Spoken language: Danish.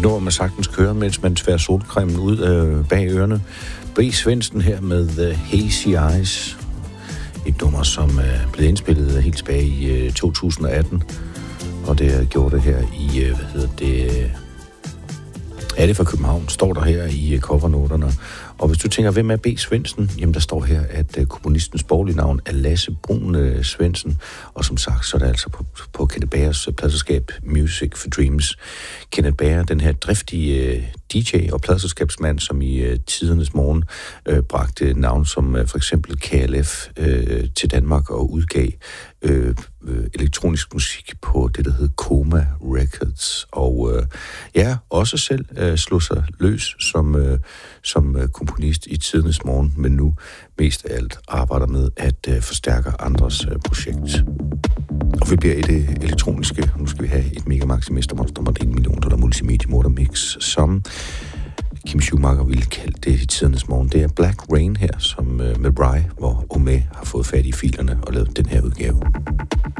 nummer, man sagtens kører, mens man tværer solcremen ud bag ørerne. B. Svendsen her med The Hazy Eyes. Et nummer, som blev indspillet helt tilbage i 2018. Og det gjorde det her i, er det fra København, står der her i covernoterne. Og hvis du tænker, hvem er B. Svendsen? Jamen, der står her, at komponistens borgerlige navn er Lasse Brun Svendsen. Og som sagt, så er det altså på Kenneth Bagers pladselskab Music for Dreams. Kenneth Bager, den her driftige DJ og pladselskabsmand, som i tidernes morgen bragte navn som for eksempel KLF til Danmark og udgav elektronisk musik på det, der hed Coma Records. Og også selv slog sig løs som komponist i tidernes morgen, men nu mest af alt arbejder med at forstærke andres projekt. Og vi bliver i det elektroniske. Nu skal vi have et Mega Maxi Mestermonster med $1 million multimedie motormix, som Kim Schumacher ville kalde det i tidernes morgen. Det er Black Rain her, som med Rye, hvor Omé har fået fat i filerne og lavet den her udgave.